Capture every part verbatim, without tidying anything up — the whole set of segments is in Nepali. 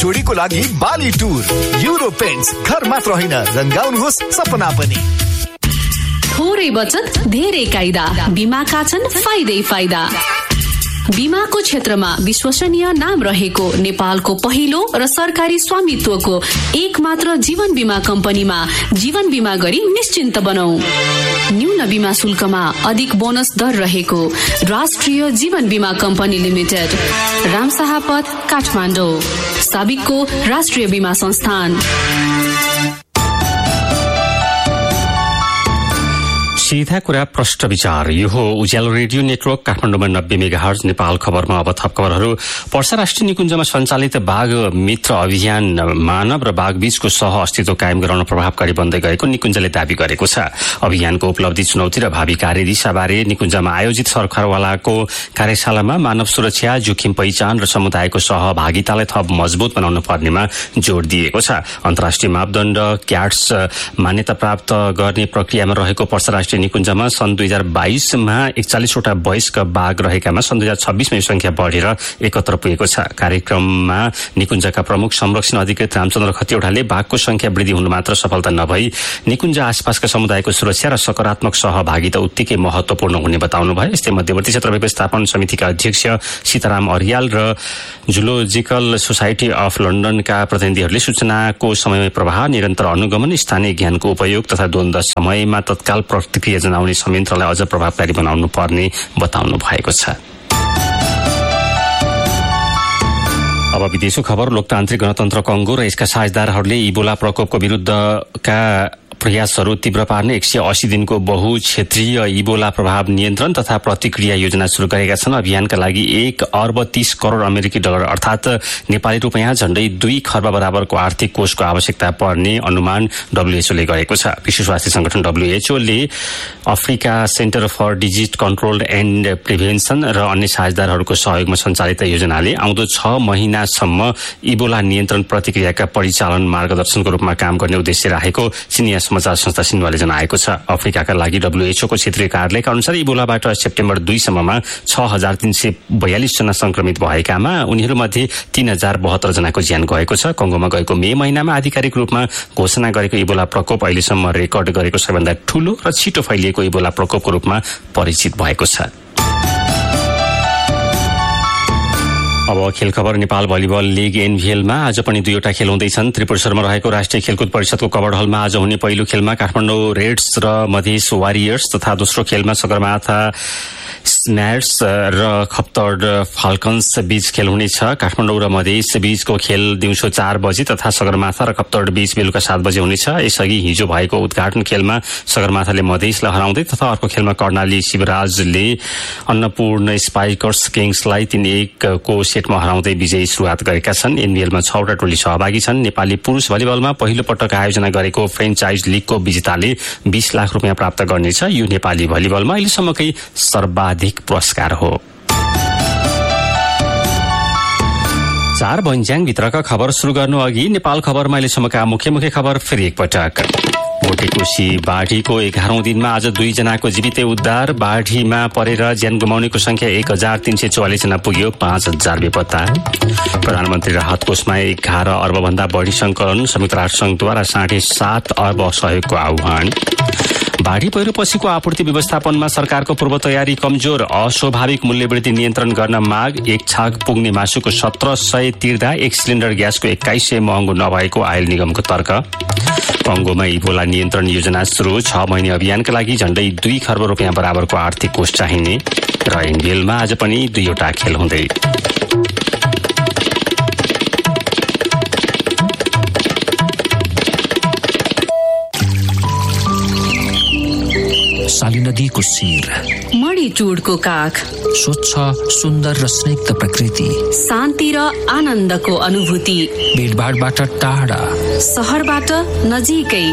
जोडीको लागि बाली टुर, युरो पेन्ट्स, घर मात्र होइन रंगाउनुहोस् सपना पनि। थोरै बचत धेरै कायदा, बीमाका छन् फाइदै फाइदा। बीमाको क्षेत्रमा विश्वसनीय नाम रहेको नेपालको पहिलो र सरकारी स्वामित्वको एक मात्र जीवन बीमा कम्पनीमा जीवन बीमा गरी निश्चिन्त बनौं। न्यून बीमा शुल्कमा अधिक बोनस दर रहेको राष्ट्रिय जीवन बीमा कम्पनी लिमिटेड, रामसाहापथ, काठमाडौँ। साबिकको राष्ट्रिय बीमा संस्थान। सीधा कुरा प्रष्ट विचार। यो हो उज्यालो रेडियो नेटवर्क काठमाडौँमा नब्बे मेगाहर्ज। नेपाल खबरमा अब थप खबरहरू। पर्सा राष्ट्रिय निकुञ्जमा सञ्चालित बाघ मित्र अभियान मानव र बाघ बीचको सह अस्तित्व कायम गराउन प्रभावकारी बन्दै गएको निकुञ्जले दावी गरेको छ। अभियानको उपलब्धि, चुनौती र भावी कार्यदिशाबारे निकुञ्जमा आयोजित सरकारवालाको कार्यशालामा मानव सुरक्षा, जोखिम पहिचान र समुदायको सहभागितालाई थप मजबुत बनाउन पर्नेमा जोड़ दिएको छ। अन्तर्राष्ट्रिय मापदण्ड क्याट्स मान्यता प्राप्त गर्ने प्रक्रियामा रहेको पर्सा राष्ट्रिय निकुञ्जमा सन् दुई हजार बाइसमा एकचालिसवटा वयस्क बाघ रहेकामा सन् दुई हजार छब्बीसमा यो संख्या बढेर एकहत्तर पुगेको छ। कार्यक्रममा निकुञ्जका प्रमुख संरक्षण अधिकृत रामचन्द्र खतिवड़ाले बाघको संख्या वृद्धि हुनु मात्र सफलता नभई निकुञ्ज आसपासका समुदायको सुरक्षा र सकारात्मक सहभागिता उत्तिकै महत्वपूर्ण हुने बताउनुभयो। यस्तै मध्यवर्ती क्षेत्र व्यवस्थापन समितिका अध्यक्ष सीताराम अर्याल र जुलोजिकल सोसाइटी अफ लन्डनका प्रतिनिधिहरूले सूचनाको समयमै प्रवाह, निरन्तर अनुगमन, स्थानीय ज्ञानको उपयोग तथा द्वन्द्व समयमा तत्काल प्रतिक्रिया जनाउने संयन्त्रलाई अझ प्रभावकारी बनाउनु पर्ने बताउनु भएको छ। अब विदेशको खबर। लोकतान्त्रिक गणतन्त्र कङ्गो र यसका साझेदारहरूले इबोला प्रकोपको विरुद्धका प्रयासहरू तीव्र पार्ने एक सय अस्सी दिनको बहु क्षेत्रीय इबोला प्रभाव नियन्त्रण तथा प्रतिक्रिया योजना शुरू गरेका छन्। अभियानका लागि एक अर्ब तीस करोड़ अमेरिकी डलर अर्थात नेपाली रुपियाँ झण्डै दुई खर्ब बराबरको आर्थिक कोषको आवश्यकता पर्ने अनुमान डब्ल्युएचओले गरेको छ। विश्व स्वास्थ्य संगठन डब्ल्युएचओले Africa centre for disease control and prevention र अन्य साझेदारहरूको सहयोगमा सञ्चालित योजनाले आउँदो छ महिनासम्म इबोला नियन्त्रण प्रतिक्रियाका परिचालन मार्गदर्शनको रूपमा काम गर्ने उद्देश्य राखेको चिनिया समाचार संस्था सिन्वाले जनाएको छ। अफ्रिकाका लागि डब्ल्युएचओको क्षेत्रीय कार्यालयका अनुसार इबोलाबाट सेप्टेम्बर दुई सम्ममा छ हजार तीन सय बयालिस जना संक्रमित भएकामा उनीहरूमध्ये तीन हजार बहत्तर जनाको ज्यान गएको छ। कङ्गोमा गएको मे महिनामा आधिकारिक रूपमा घोषणा गरेको इबोला प्रकोप अहिलेसम्म रेकर्ड गरेको सबैभन्दा ठूलो र छिटो फैलिएको इबोला प्रकोपको रूपमा परिचित भएको छ। अब खेल खबर। नेपाल भलिबल लीग एनभीएलमा आज पनि दुईवटा खेल हुँदैछन्। त्रिपुरेश्वरमा रहेको राष्ट्रिय खेलकुद परिषदको कबड हलमा आज हुने पहिलो खेलमा काठमाडौँ रेड्स र मधेस वारियर्स तथा दोस्रो खेलमा सगरमाथा स्म्यार्ट्स र खप्तड फाल्कन्स बीच खेल हुनेछ। काठमाडौँ र मधेस बीचको खेल दिउँसो चार बजे तथा सगरमाथा र खप्तड बीच बेलुका सात बजे हुनेछ। यसअघि हिजो भएको उद्घाटन खेलमा सगरमाथाले मधेसलाई हराउँदै तथा अर्को खेलमा कर्णाली शिवराजले अन्नपूर्ण स्पाइकर्स किङ्सलाई तीन एकको सेटमा हराउँदै विजयी सुरुवात गरेका छन्। एनबीएलमा छवटा टोली सहभागी छन्। नेपाली पुरुष भलिबलमा पहिलो पटक आयोजना गरेको फ्रेन्चाइज लीगको विजेताले बीस लाख रुपियाँ प्राप्त गर्नेछ। यो नेपाली भलिबलमा अहिलेसम्मकै सर्वाधिक पुरस्कार हो। चार भन्ज्याङ भित्रका खबर सुरु गर्नु अघि नेपाल खबरमा अहिलेसम्मका मुख्य मुख्य खबर फेरि एकपटक। भोटेकोशी बाढीको एघारौं दिनमा आज दुईजनाको जीवितै उद्धार। बाढीमा परेर ज्यान गुमाउनेको संख्या एक हजार तीन सय चौवालिस जना पुग्यो। पाँच हजार बेपत्ता। प्रधानमन्त्री राहत कोषमा एघार अर्ब भन्दा बढी संकलन। संयुक्त राष्ट्र संघद्वारा साढे सात अर्ब सहयोगको आह्वान। बाढी पहिरो पछिको आपूर्ति व्यवस्थापनमा सरकारको पूर्व तयारी कमजोर। अस्वाभाविक मूल्यवृद्धि नियन्त्रण गर्न माग। एक छाक पुग्ने मासुको सत्र सय तिर्दा एक सिलिन्डर ग्यासको एक्काइस सय महँगो नभएको आयल निगमको तर्क। कङ्गोमा इबोला नियन्त्रण योजना सुरु। छ महिने अभियानका लागि झण्डै दुई खर्ब रुपियाँ बराबरको आर्थिक कोष चाहिने। र एनबीएलमा आज पनि दुईवटा खेल हुँदै। साली नदीको शिर, मणिचुडको काख, स्वच्छ सुन्दर र स्निग्ध प्रकृति, शान्ति र आनन्दको अनुभूति, भिडभाडबाट टाढा, सहरबाट नजिकै।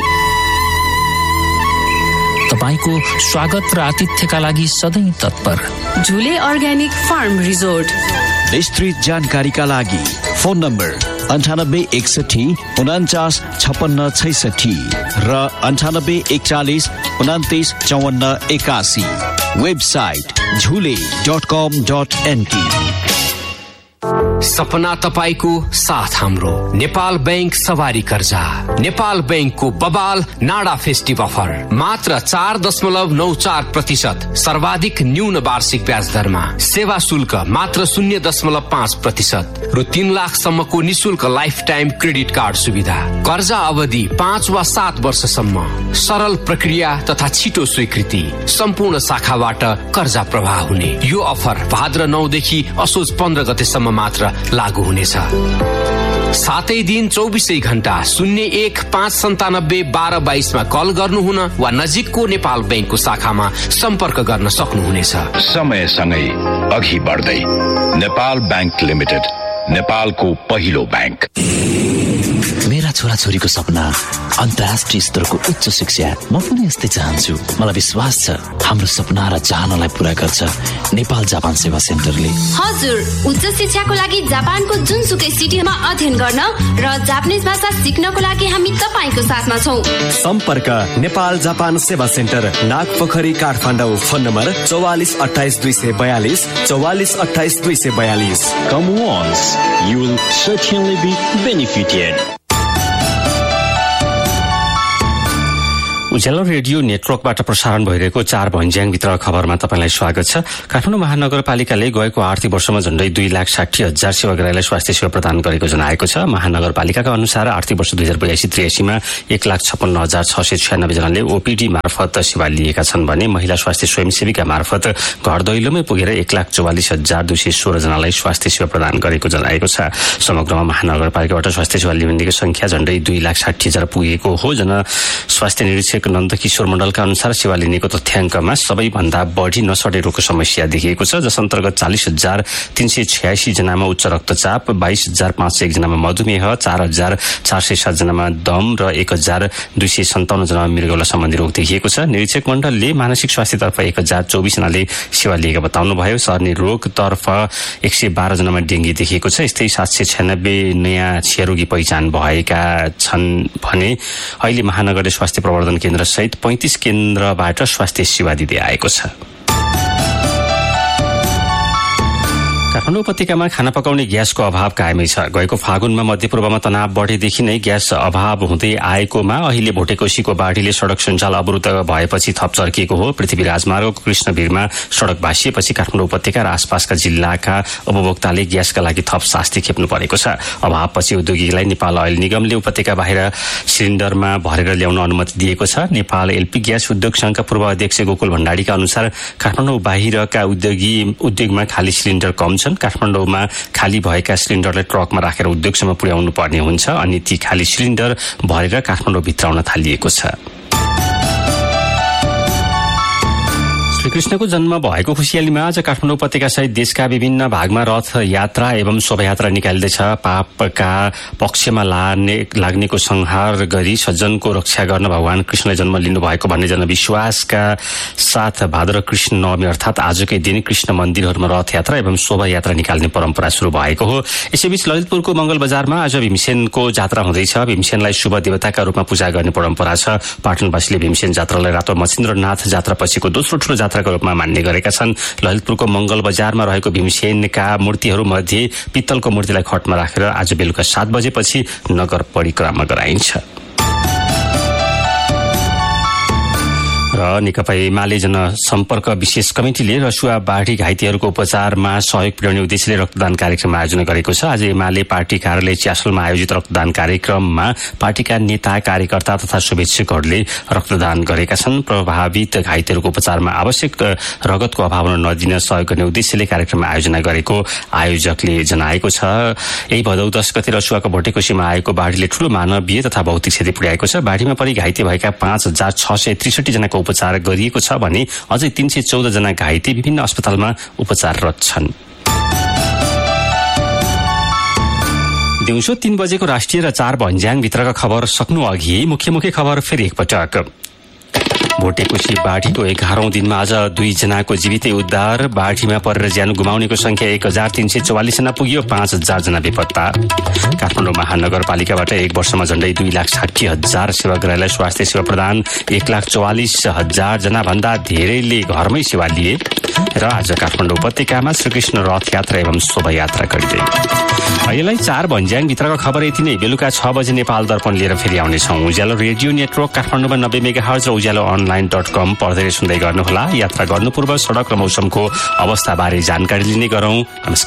तपाईको स्वागत र आतिथ्यका लागि सधैँ तत्पर झुले अर्ग्यानिक फार्म रिजोर्ट। विस्तृत जानकारीका लागि फोन नम्बर अन्ठानब्बे एकसठी उनान्चास छप्पन्न छैसठी र अन्ठानब्बे एकचालिस उनातिस चौवन्न एकासी। वेबसाइट झुले डट कम डट एनपी। सपना तपाईको साथ हाम्रो। नेपाल बैंक सवारी कर्जा। नेपाल बैंकको बबाल नाडा फेस्टिभ अफर मात्र चार दशमलव नौ चार प्रतिशत सर्वाधिक न्यून वार्षिक ब्याज दरमा। सेवा शुल्क मात्र शून्य दशमलव पाँच प्रतिशत रु तीन लाखसम्मको निशुल्क लाइफ टाइम क्रेडिट कार्ड सुविधा। कर्जा अवधि पाँच वा सात वर्षसम्म। सरल प्रक्रिया तथा छिटो स्वीकृति। सम्पूर्ण शाखाबाट कर्जा प्रवाह हुने यो अफर भाद्र नौदेखि असोज पन्ध्र गतेसम्म मात्र लागू हुनेछ। सातै दिन चौबिसै घण्टा शून्य एक पाँच सन्तानब्बे बाह्र बाइसमा कल गर्नुहुन वा नजिकको नेपाल बैंकको शाखामा सम्पर्क गर्न सक्नुहुनेछ। समयसँगै अघि बढ्दै नेपाल बैंक लिमिटेड, नेपालको पहिलो बैंक। मेरा छोराछोरीको सपना अन्तर्राष्ट्रिय स्तरको उच्च शिक्षा। म पनि यस्तै चाहन्छु। मलाई विश्वास छ हाम्रो सपना र चाहनालाई पूरा गर्छ नेपाल जापान सेवा सेन्टरले। हजुर, उच्च शिक्षाको लागि जापानको जुनसुकै सिटीमा अध्ययन गर्न र जापानिज भाषा सिक्नको लागि हामी तपाईको साथमा छौं। सम्पर्क नेपाल जापान सेवा centre, Nagpokhari, Kathmandu. Phone number चौवालिस अठाइस दुई सय बयालिस चौवालिस अठाइस दुई सय बयालिस। Come once, you will certainly be benefited. Ujyaalo radio नेटवर्कबाट प्रसारण भइरहेको चार भन्ज्याङभित्र खबरमा तपाईँलाई स्वागत छ। काठमाडौँ महानगरपालिकाले गएको आर्थिक वर्षमा झण्डै दुई लाख साठी हजार सेवाग्राहीलाई स्वास्थ्य सेवा प्रदान गरेको जनाएको छ। महानगरपालिकाका अनुसार आर्थिक वर्ष दुई हजार बयासी त्रियासीमा एक लाख छप्पन्न हजार छ सय छ्यानब्बे जनाले ओपीडी मार्फत सेवा लिएका छन् भने महिला स्वास्थ्य स्वयंसेविका मार्फत घर दैलोमै पुगेर एक लाख चौवालिस हजार दुई सय सोह्र जनालाई स्वास्थ्य सेवा प्रदान गरेको जनाएको छ। समग्रमा महानगरपालिकाबाट स्वास्थ्य सेवा लिनेको संख्या झण्डै दुई लाख साठी हजार पुगेको हो। जन स्वास्थ्य निरीक्षक नन्दकिशोर मण्डलका अनुसार सेवा लिनेको तथ्याङ्कमा सबैभन्दा बढी नसडे रोगको समस्या देखिएको छ, जस अन्तर्गत चालिस हजार तीन सय छयासी जनामा उच्च रक्तचाप, बाइस हजार पाँच सय एक जनामा मधुमेह, चार हजार चार सय सात जनामा दम र एक हजार दुई सय सन्ताउन्न जनामा मृगौला सम्बन्धी रोग देखिएको छ। निरीक्षक मण्डलले मानसिक स्वास्थ्यतर्फ एक हजार चौबिस जनाले सेवा लिएका बताउनुभयो। सर्ने रोगतर्फ एक सय बाह्र जनामा डेङ्गी देखिएको छ। यस्तै सात सय छ्यानब्बे नयाँ क्षयरोगी पहिचान भएका छन् भने अहिले महानगरले स्वास्थ्य प्रवर्धन केन्द्र सहित पैंतीस केन्द्रबाट स्वास्थ्य सेवा दिँदै आएको छ। काठमाडौँ उपत्यकामा खाना पकाउने ग्यासको अभाव कायमै छ। गएको फागुनमा मध्यपूर्वमा तनाव बढेदेखि नै ग्यास अभाव हुँदै आएकोमा अहिले भोटेकोशीको बाढीले सड़क सञ्जाल अवरुद्ध भएपछि थप चर्किएको हो। पृथ्वी राजमार्गको कृष्णवीरमा सड़क भासिएपछि काठमाडौँ उपत्यका र आसपासका जिल्लाका उपभोक्ताले ग्यासका लागि थप शास्ति खेप्नु परेको छ। अभावपछि उद्योगीलाई नेपाल अयल निगमले उपत्यका बाहिर सिलिन्डरमा भरेर ल्याउन अनुमति दिएको छ। नेपाल एलपी ग्यास उद्योग संघका पूर्व अध्यक्ष गोकुल भण्डारीका अनुसार काठमाडौँ बाहिरका उद्योगी उद्योगमा खाली सिलिन्डर कम छन्। काठमाडौँमा खाली भएका सिलिन्डरलाई ट्रकमा राखेर उद्योगसम्म पुर्याउनु पर्ने हुन्छ अनि ती खाली सिलिन्डर भरेर काठमाडौँ भित्राउन थालिएको छ। श्रीकृष्णको जन्म भएको खुशियालीमा आज काठमाडौँ उपत्यका सहित देशका विभिन्न भागमा रथ यात्रा एवं शोभायात्रा निकालिँदैछ। पापका पक्षमा लाग्ने लाग्नेको संहार गरी सज्जनको रक्षा गर्न भगवान कृष्णले जन्म लिनु भएको भन्ने जनविश्वासका साथ भाद्र कृष्ण नवमी अर्थात आजकै दिन कृष्ण मन्दिरहरूमा रथ यात्रा एवं शोभायात्रा निकाल्ने परम्परा शुरू भएको हो। यसैबीच ललितपुरको मंगल बजारमा आज भीमसेनको जात्रा हुँदैछ। भीमसेनलाई शुभ देवताका रूपमा पूजा गर्ने परम्परा छ। पाटनवासीले भीमसेन जात्रालाई रातो मच्छिन्द्रनाथ जात्रा पछिको दोस्रो ठूलो जात्राको रूपमा मान्ने गरेका छन्। ललितपुरको मंगल बजारमा रहेको भीमसेनका मूर्तिहरू मध्ये पित्तलको मूर्तिलाई खटमा राखेर आज बेलुका सात बजेपछि नगर परिक्रमा गराइन्छ। र नेकपा एमाले जनसम्पर्क विशेष कमिटिले रसुवा बाढी घाइतेहरूको उपचारमा सहयोग पुर्याउने उद्देश्यले रक्तदान कार्यक्रम आयोजना गरेको छ। आज एमाले पार्टी कार्यालय च्यासलमा आयोजित रक्तदान कार्यक्रममा पार्टीका नेता कार्यकर्ता तथा शुभेच्छुकहरूले रक्तदान गरेका छन्। प्रभावित घाइतेहरूको उपचारमा आवश्यक रगतको अभाव हुन नदिन सहयोग गर्ने उद्देश्यले कार्यक्रम आयोजना गरेको आयोजकले जनाएको छ। यही भदौ दस गते रसुवाको भोटेकोशीमा आएको बाढीले ठूलो मानवीय तथा भौतिक क्षति पुर्याएको छ। बाढीमा परि घाइते भएका पाँच हजार छ सय त्रिसठी जनाको उपचार गरिएको छ भने अझै तीन सय चौध जना घाइते विभिन्न अस्पतालमा उपचाररत छन्। दिउँसो तीन बजेको राष्ट्रिय र चार भन्ज्याङ भित्रका खबर सक्नु अघि मुख्य मुख्य खबर फेरि एकपटक। भोटेकोशी बाढीको एघारौं दिनमा आज दुईजनाको जीवितै उद्धार। बाढीमा परेर ज्यान गुमाउनेको संख्या एक हजार तीन सय चौवालिस जना पुग्यो। पाँच हजार जना बेपत्ता। काठमाडौँ महानगरपालिकाबाट एक वर्षमा झण्डै दुई लाख साठी हजार सेवाग्राहीलाई स्वास्थ्य सेवा प्रदान। एक लाख चौवालिस हजार जना भन्दा धेरैले घरमै सेवा लिए। र आज काठमाडौँ उपत्यकामा श्रीकृष्ण रथ यात्रा एवं शोभायात्रा गरिँदै। अहिलेलाई चार भन्ज्याङभित्रको खबर यति नै। बेलुका छ बजे नेपाल दर्पण लिएर फेरि आउनेछौँ। उज्यालो रेडियो नेटवर्क काठमाडौँमा नब्बे मेगा हर्ज र उज्यालो अनलाइन डट कम पढ्दै सुन्दै गर्नुहोला। यात्रा गर्नु पूर्व सडक र मौसमको अवस्थाबारे जानकारी लिने गरौँ। नमस्कार।